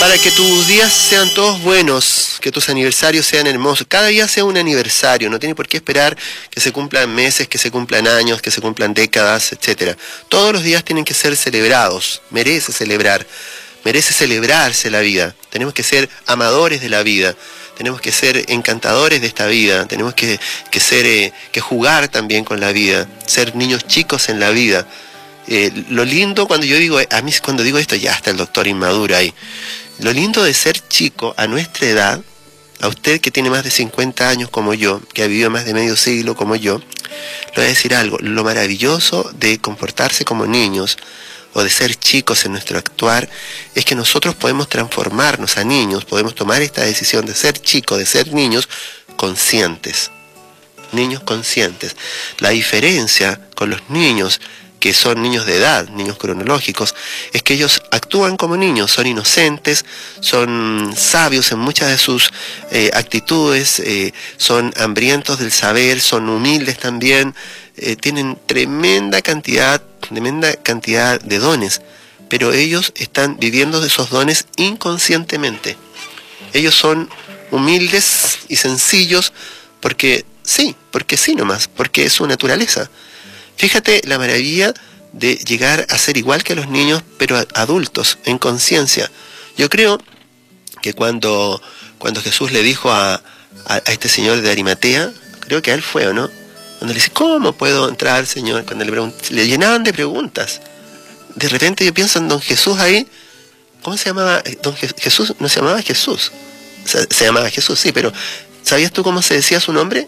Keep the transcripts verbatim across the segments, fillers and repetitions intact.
Para que tus días sean todos buenos, que tus aniversarios sean hermosos, cada día sea un aniversario, no tiene por qué esperar que se cumplan meses, que se cumplan años, que se cumplan décadas, etcétera. Todos los días tienen que ser celebrados, merece celebrar, merece celebrarse la vida. Tenemos que ser amadores de la vida, tenemos que ser encantadores de esta vida, tenemos que, que, ser, eh, que jugar también con la vida, ser niños chicos en la vida. Eh, lo lindo cuando yo digo, a mí cuando digo esto, ya está el doctor inmaduro ahí. Lo lindo de ser chico a nuestra edad, a usted que tiene más de cincuenta años como yo, que ha vivido más de medio siglo como yo, le voy a decir algo, lo maravilloso de comportarse como niños o de ser chicos en nuestro actuar es que nosotros podemos transformarnos a niños, podemos tomar esta decisión de ser chicos, de ser niños conscientes, niños conscientes. La diferencia con los niños que son niños de edad, niños cronológicos, es que ellos actúan como niños, son inocentes, son sabios en muchas de sus eh, actitudes, eh, son hambrientos del saber, son humildes también, eh, tienen tremenda cantidad, tremenda cantidad de dones, pero ellos están viviendo de esos dones inconscientemente. Ellos son humildes y sencillos porque sí, porque sí nomás, porque es su naturaleza. Fíjate la maravilla de llegar a ser igual que los niños, pero adultos, en conciencia. Yo creo que cuando, cuando Jesús le dijo a, a, a este señor de Arimatea, creo que a él fue, ¿o no? Cuando le dice, ¿cómo puedo entrar, Señor? Cuando le, le llenaban de preguntas. De repente yo pienso en don Jesús ahí. ¿Cómo se llamaba? Don Je- Jesús, no se llamaba Jesús. Se, se llamaba Jesús, sí, pero ¿sabías tú cómo se decía su nombre?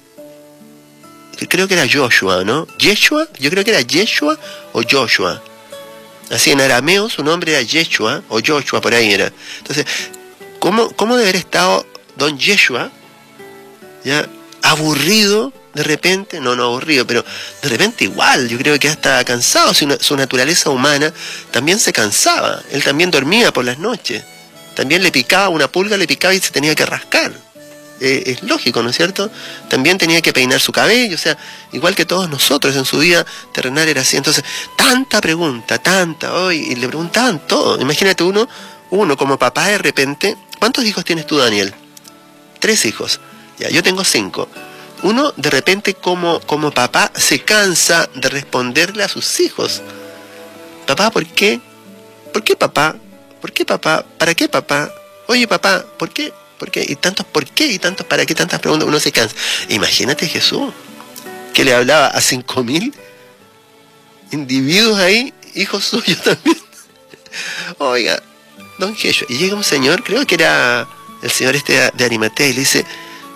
Creo que era Joshua, ¿no? Yeshua, yo creo que era Yeshua o Joshua. Así en arameo su nombre era Yeshua o Joshua, por ahí era. Entonces, ¿cómo, cómo debe haber estado don Yeshua? Ya, aburrido de repente, no, no aburrido, pero de repente igual, yo creo que hasta cansado, su, su naturaleza humana también se cansaba. Él también dormía por las noches. También le picaba una pulga, le picaba y se tenía que rascar. Eh, es lógico, ¿no es cierto? También tenía que peinar su cabello, o sea, igual que todos nosotros en su vida terrenal era así. Entonces, tanta pregunta, tanta, hoy, y le preguntaban todo. Imagínate uno, uno como papá de repente, ¿cuántos hijos tienes tú, Daniel? Tres hijos. Ya, yo tengo cinco. Uno de repente como, como papá se cansa de responderle a sus hijos. Papá, ¿por qué? ¿Por qué papá? ¿Por qué papá? ¿Para qué papá? Oye papá, ¿por qué? ¿Por qué? Y tantos por qué y tantos para qué, tantas preguntas, uno se cansa. Imagínate Jesús, que le hablaba a cinco mil individuos ahí, hijos suyos también. Oiga, don Jesús, y llega un señor, creo que era el señor este de Arimatea, y le dice,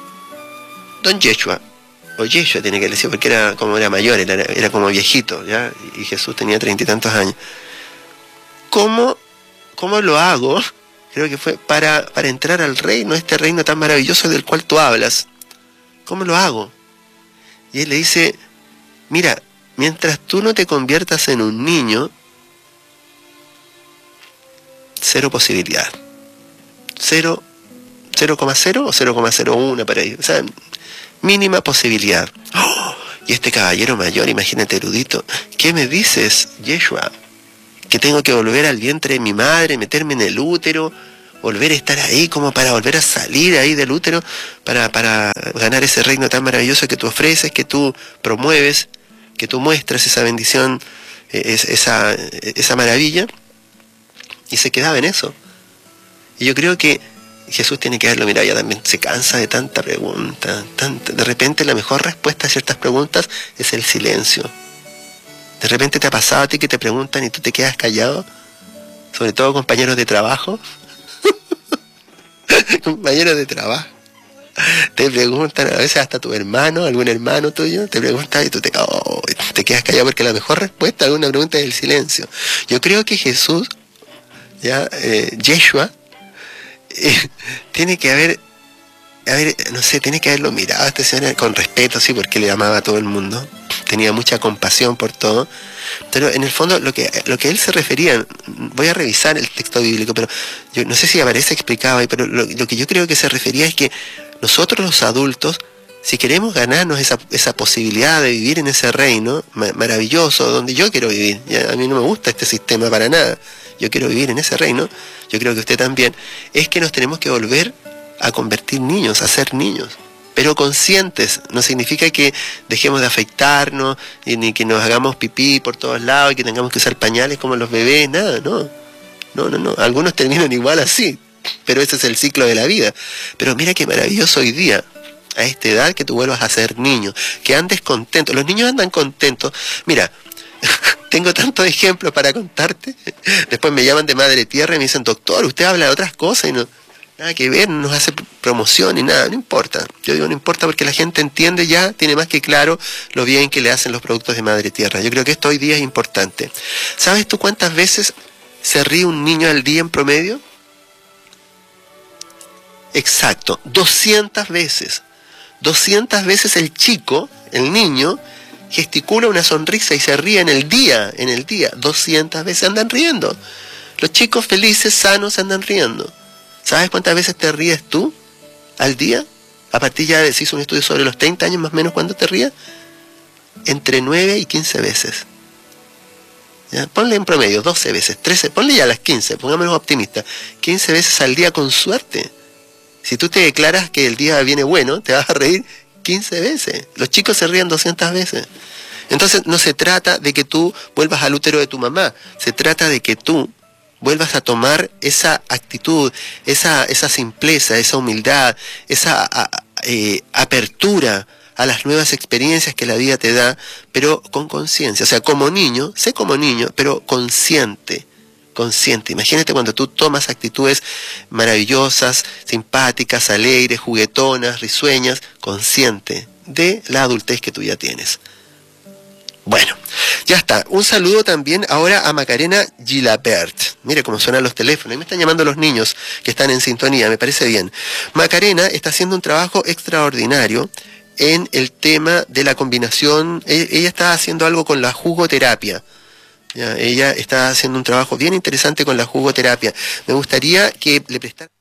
don Yeshua, o Yeshua tiene que decir, porque era como era mayor, era, era como viejito, ¿ya? Y Jesús tenía treinta y tantos años. ¿Cómo, cómo lo hago? Creo que fue para, para entrar al reino, este reino tan maravilloso del cual tú hablas. ¿Cómo lo hago? Y él le dice, mira, mientras tú no te conviertas en un niño, cero posibilidad. Cero, cero coma cero o cero coma cero uno para ahí. O sea, mínima posibilidad. ¡Oh! Y este caballero mayor, imagínate erudito, ¿qué me dices, Yeshua? Que tengo que volver al vientre de mi madre, meterme en el útero, volver a estar ahí como para volver a salir ahí del útero, para, para ganar ese reino tan maravilloso que tú ofreces, que tú promueves, que tú muestras esa bendición, esa, esa maravilla, y se quedaba en eso. Y yo creo que Jesús tiene que verlo, mira, ya también se cansa de tanta pregunta, tanta, de repente la mejor respuesta a ciertas preguntas es el silencio. ¿De repente te ha pasado a ti que te preguntan y tú te quedas callado? Sobre todo compañeros de trabajo. Compañeros de trabajo. Te preguntan, a veces hasta tu hermano, algún hermano tuyo, te pregunta y tú te, oh, te quedas callado porque la mejor respuesta a una pregunta es el silencio. Yo creo que Jesús, ya, eh, Yeshua, eh, tiene que haber, haber, no sé, tiene que haberlo mirado a este señor con respeto, sí, porque le amaba a todo el mundo. Tenía mucha compasión por todo, pero en el fondo lo que lo que él se refería, voy a revisar el texto bíblico, pero yo no sé si aparece explicado ahí, pero lo, lo que yo creo que se refería es que nosotros los adultos, si queremos ganarnos esa, esa posibilidad de vivir en ese reino ma- maravilloso donde yo quiero vivir, ya, a mí no me gusta este sistema para nada, yo quiero vivir en ese reino, yo creo que usted también, es que nos tenemos que volver a convertir niños, a ser niños, pero conscientes. No significa que dejemos de afeitarnos, ni que nos hagamos pipí por todos lados y que tengamos que usar pañales como los bebés, nada, no, no, no, no, algunos terminan igual así, pero ese es el ciclo de la vida. Pero mira qué maravilloso hoy día, a esta edad, que tú vuelvas a ser niño, que andes contento. Los niños andan contentos. Mira, tengo tantos ejemplos para contarte. Después me llaman de Madre Tierra y me dicen, doctor, usted habla de otras cosas y no, nada que ver, no nos hace promoción y nada, no importa. Yo digo no importa porque la gente entiende ya, tiene más que claro lo bien que le hacen los productos de Madre Tierra. Yo creo que esto hoy día es importante. ¿Sabes tú cuántas veces se ríe un niño al día en promedio? Exacto, doscientas veces. doscientas veces el chico, el niño, gesticula una sonrisa y se ríe en el día, en el día. doscientas veces andan riendo. Los chicos felices, sanos, andan riendo. ¿Sabes cuántas veces te ríes tú al día? A partir ya de, se hizo un estudio sobre los treinta años más o menos, ¿cuándo te ríes? Entre nueve y quince veces. ¿Ya? Ponle en promedio doce veces, trece, ponle ya las quince, pongámonos optimistas. quince veces al día con suerte. Si tú te declaras que el día viene bueno, te vas a reír quince veces. Los chicos se ríen doscientas veces. Entonces no se trata de que tú vuelvas al útero de tu mamá, se trata de que tú vuelvas a tomar esa actitud, esa, esa simpleza, esa humildad, esa a, eh, apertura a las nuevas experiencias que la vida te da, pero con conciencia. O sea, como niño, sé como niño, pero consciente. Consciente. Imagínate cuando tú tomas actitudes maravillosas, simpáticas, alegres, juguetonas, risueñas, consciente de la adultez que tú ya tienes. Bueno, ya está. Un saludo también ahora a Macarena Gilabert. Mire cómo suenan los teléfonos. Y me están llamando los niños que están en sintonía, me parece bien. Macarena está haciendo un trabajo extraordinario en el tema de la combinación. Ella está haciendo algo con la jugoterapia. Ya, ella está haciendo un trabajo bien interesante con la jugoterapia. Me gustaría que le prestara...